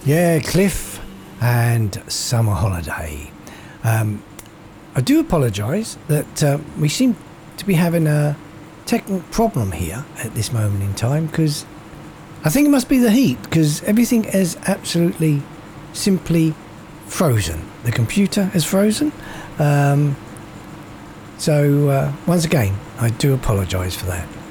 Yeah, Cliff and summer holiday. I do apologise that we seem to be having a technical problem here at this moment in time, because I think it must be the heat, because everything is absolutely simply frozen. The computer is frozen. So once again, I do apologise for that.